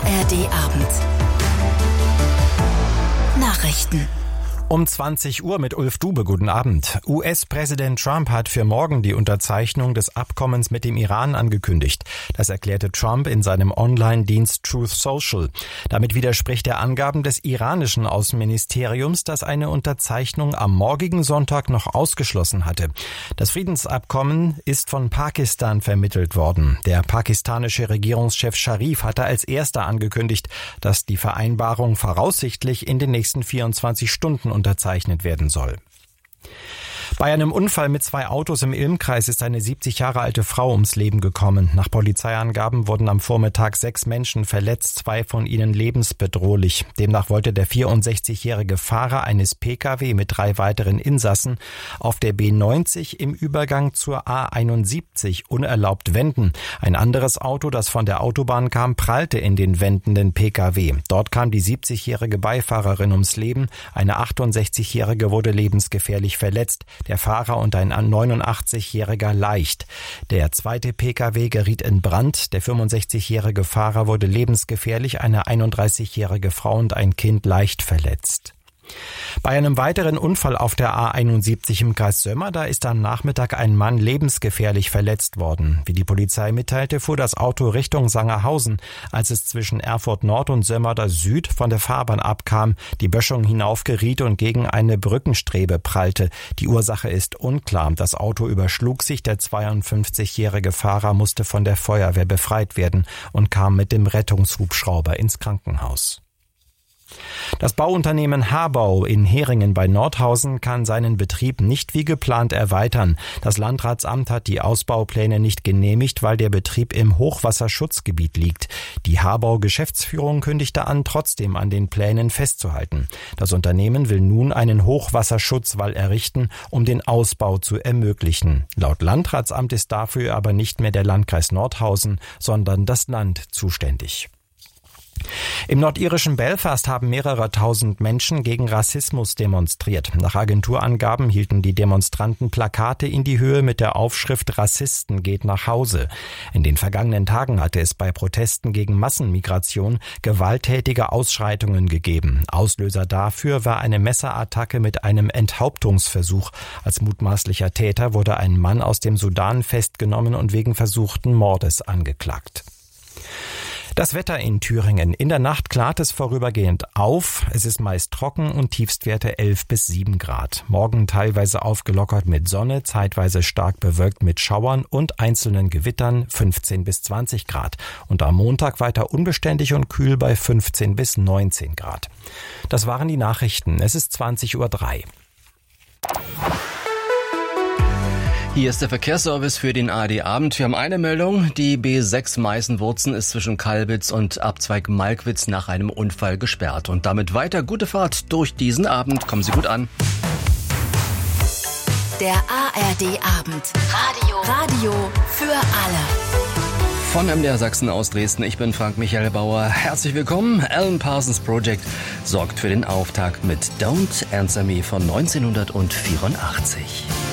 ARD-Abend. Nachrichten. Um 20 Uhr mit Ulf Dube, guten Abend. US-Präsident Trump hat für morgen die Unterzeichnung des Abkommens mit dem Iran angekündigt. Das erklärte Trump in seinem Online-Dienst Truth Social. Damit widerspricht er Angaben des iranischen Außenministeriums, das eine Unterzeichnung am morgigen Sonntag noch ausgeschlossen hatte. Das Friedensabkommen ist von Pakistan vermittelt worden. Der pakistanische Regierungschef Sharif hatte als erster angekündigt, dass die Vereinbarung voraussichtlich in den nächsten 24 Stunden unterzeichnet werden soll. Bei einem Unfall mit 2 Autos im Ilmkreis ist eine 70 Jahre alte Frau ums Leben gekommen. Nach Polizeiangaben wurden am Vormittag 6 Menschen verletzt, 2 von ihnen lebensbedrohlich. Demnach wollte der 64-jährige Fahrer eines Pkw mit 3 weiteren Insassen auf der B90 im Übergang zur A71 unerlaubt wenden. Ein anderes Auto, das von der Autobahn kam, prallte in den wendenden Pkw. Dort kam die 70-jährige Beifahrerin ums Leben. Eine 68-jährige wurde lebensgefährlich verletzt. Der Fahrer und ein 89-jähriger leicht. Der zweite Pkw geriet in Brand. Der 65-jährige Fahrer wurde lebensgefährlich, eine 31-jährige Frau und ein Kind leicht verletzt. Bei einem weiteren Unfall auf der A71 im Kreis Sömmer, da ist am Nachmittag ein Mann lebensgefährlich verletzt worden. Wie die Polizei mitteilte, fuhr das Auto Richtung Sangerhausen, als es zwischen Erfurt Nord und Sömmerda Süd von der Fahrbahn abkam, die Böschung hinaufgeriet und gegen eine Brückenstrebe prallte. Die Ursache ist unklar. Das Auto überschlug sich, der 52-jährige Fahrer musste von der Feuerwehr befreit werden und kam mit dem Rettungshubschrauber ins Krankenhaus. Das Bauunternehmen Habau in Heringen bei Nordhausen kann seinen Betrieb nicht wie geplant erweitern. Das Landratsamt hat die Ausbaupläne nicht genehmigt, weil der Betrieb im Hochwasserschutzgebiet liegt. Die Habau-Geschäftsführung kündigte an, trotzdem an den Plänen festzuhalten. Das Unternehmen will nun einen Hochwasserschutzwall errichten, um den Ausbau zu ermöglichen. Laut Landratsamt ist dafür aber nicht mehr der Landkreis Nordhausen, sondern das Land zuständig. Im nordirischen Belfast haben mehrere tausend Menschen gegen Rassismus demonstriert. Nach Agenturangaben hielten die Demonstranten Plakate in die Höhe mit der Aufschrift »Rassisten geht nach Hause«. In den vergangenen Tagen hatte es bei Protesten gegen Massenmigration gewalttätige Ausschreitungen gegeben. Auslöser dafür war eine Messerattacke mit einem Enthauptungsversuch. Als mutmaßlicher Täter wurde ein Mann aus dem Sudan festgenommen und wegen versuchten Mordes angeklagt. Das Wetter in Thüringen. In der Nacht klart es vorübergehend auf. Es ist meist trocken und Tiefstwerte 11 bis 7 Grad. Morgen teilweise aufgelockert mit Sonne, zeitweise stark bewölkt mit Schauern und einzelnen Gewittern 15 bis 20 Grad. Und am Montag weiter unbeständig und kühl bei 15 bis 19 Grad. Das waren die Nachrichten. Es ist 20:03 Uhr. Hier ist der Verkehrsservice für den ARD-Abend. Wir haben eine Meldung. Die B6 Meißen-Wurzen ist zwischen Kalbitz und Abzweig Malkwitz nach einem Unfall gesperrt. Und damit weiter gute Fahrt durch diesen Abend. Kommen Sie gut an. Der ARD-Abend. Radio für alle. Von MDR Sachsen aus Dresden. Ich bin Frank Michael Bauer. Herzlich willkommen. Alan Parsons Project sorgt für den Auftakt mit Don't Answer Me von 1984.